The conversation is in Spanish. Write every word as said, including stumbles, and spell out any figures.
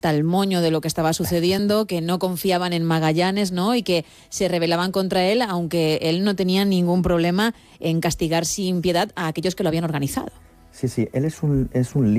tal moño de lo que estaba sucediendo, que no confiaban en Magallanes, ¿no? Y que se rebelaban contra él, aunque él no tenía ningún problema en castigar sin piedad a aquellos que lo habían organizado. Sí, sí, él es un, es un